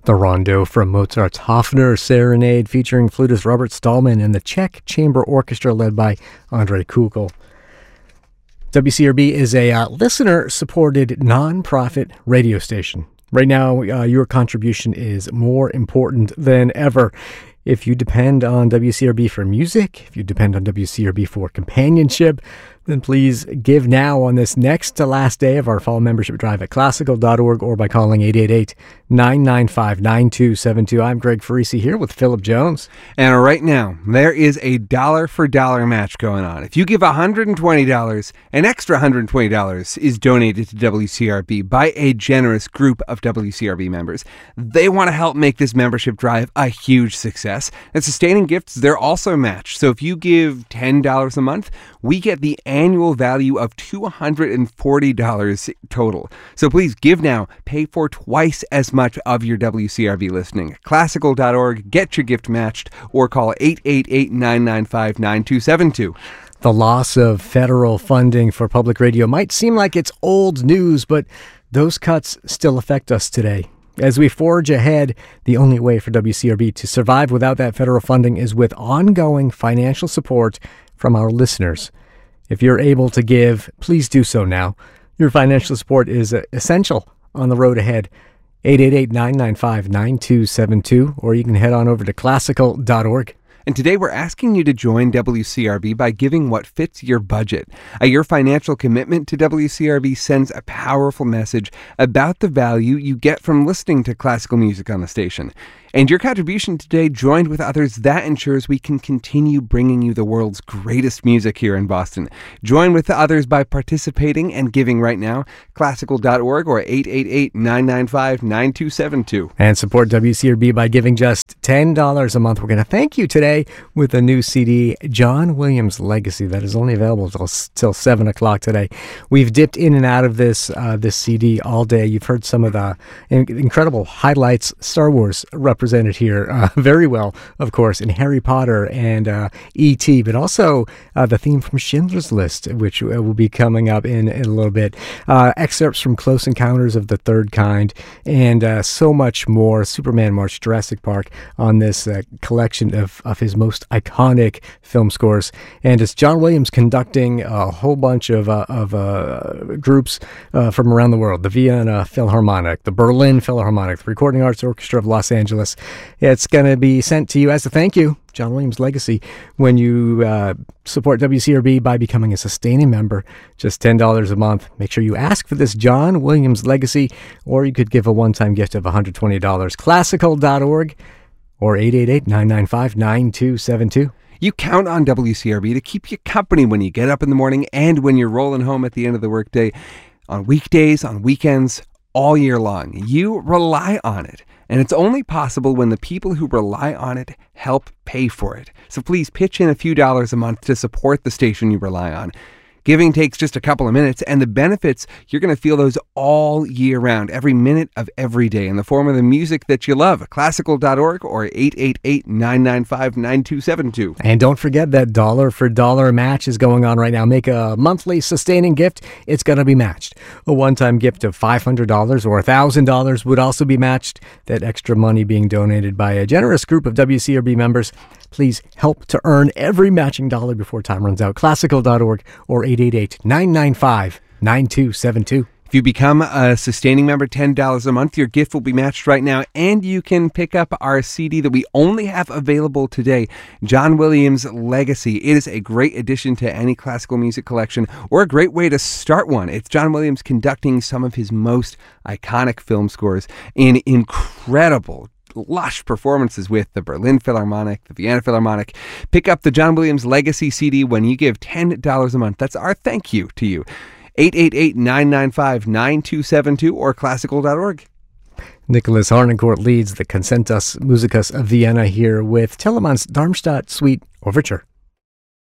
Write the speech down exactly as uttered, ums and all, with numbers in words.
The Rondo from Mozart's Hofner Serenade featuring flutist Robert Stallman and the Czech Chamber Orchestra led by Andrei Kukul. W C R B is a uh, listener-supported non-profit radio station. Right now, uh, your contribution is more important than ever. If you depend on W C R B for music, if you depend on W C R B for companionship, then please give now on this next to last day of our fall membership drive at classical dot org or by calling eight eight eight, nine nine five, nine two seven two. I'm Greg Farisi here with Philip Jones. And right now, there is a dollar for dollar match going on. If you give one hundred twenty dollars, an extra one hundred twenty dollars is donated to W C R B by a generous group of W C R B members. They want to help make this membership drive a huge success. And sustaining gifts, they're also matched. So if you give ten dollars a month, we get the annual value of two hundred forty dollars total. So please give now. Pay for twice as much of your W C R B listening. classical dot org, get your gift matched, or call eight eight eight, nine nine five, nine two seven two. The loss of federal funding for public radio might seem like it's old news, but those cuts still affect us today. As we forge ahead, the only way for W C R B to survive without that federal funding is with ongoing financial support from our listeners. If you're able to give, please do so now. Your financial support is essential on the road ahead. eight eight eight, nine nine five, nine two seven two, or you can head on over to classical dot org. And today we're asking you to join W C R B by giving what fits your budget. Uh, your financial commitment to W C R B sends a powerful message about the value you get from listening to classical music on the station. And your contribution today, joined with others, that ensures we can continue bringing you the world's greatest music here in Boston. Join with others by participating and giving right now. classical dot org or eight eight eight, nine nine five, nine two seven two. And support W C R B by giving just ten dollars a month. We're going to thank you today with a new C D, John Williams' Legacy, that is only available till, till seven o'clock today. We've dipped in and out of this uh, this C D all day. You've heard some of the incredible highlights, Star Wars represented here uh, very well, of course, in Harry Potter and uh, E T, but also uh, the theme from Schindler's List, which uh, will be coming up in, in a little bit. Uh, excerpts from Close Encounters of the Third Kind, and uh, so much more. Superman March, Jurassic Park on this uh, collection of, of his most iconic film scores. And it's John Williams conducting a whole bunch of, uh, of uh, groups uh, from around the world. The Vienna Philharmonic, the Berlin Philharmonic, the Recording Arts Orchestra of Los Angeles. It's going to be sent to you as a thank you, John Williams' Legacy, when you uh, support W C R B by becoming a sustaining member, just ten dollars a month. Make sure you ask for this John Williams' Legacy, or you could give a one-time gift of one hundred twenty dollars. classical dot org or eight eight eight, nine nine five, nine two seven two. You count on W C R B to keep you company when you get up in the morning and when you're rolling home at the end of the workday, on weekdays, on weekends, all year long. You rely on it. And it's only possible when the people who rely on it help pay for it. So please pitch in a few dollars a month to support the station you rely on. Giving takes just a couple of minutes, and the benefits, you're going to feel those all year round, every minute of every day, in the form of the music that you love. classical dot org or eight eight eight, nine nine five, nine two seven two. And don't forget that dollar for dollar match is going on right now. Make a monthly sustaining gift. It's going to be matched. A one-time gift of five hundred dollars or one thousand dollars would also be matched. That extra money being donated by a generous group of W C R B members. Please help to earn every matching dollar before time runs out. classical dot org or eight eight eight, nine nine five, nine two seven two. If you become a sustaining member, ten dollars a month, your gift will be matched right now, and you can pick up our C D that we only have available today, John Williams' Legacy. It is a great addition to any classical music collection, or a great way to start one. It's John Williams conducting some of his most iconic film scores in incredible lush performances with the Berlin Philharmonic, the Vienna Philharmonic. Pick up the John Williams Legacy C D when you give ten dollars a month. That's our thank you to you. eight eight eight, nine nine five, nine two seven two or classical dot org. Nicholas Harnoncourt leads the Concertus Musicus of Vienna here with Telemann's Darmstadt Suite Overture.